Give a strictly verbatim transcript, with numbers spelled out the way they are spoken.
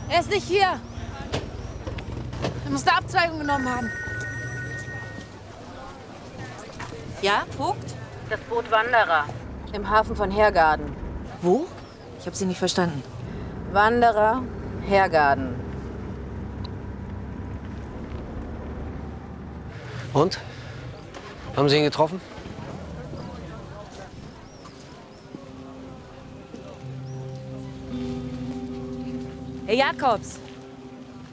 Er ist nicht hier. Er muss eine Abzweigung genommen haben. Ja, Vogt? Das Boot Wanderer. Im Hafen von Hergarden. Wo? Ich habe Sie nicht verstanden. Wanderer, Hergarden. Und? Haben Sie ihn getroffen? Herr Jakobs,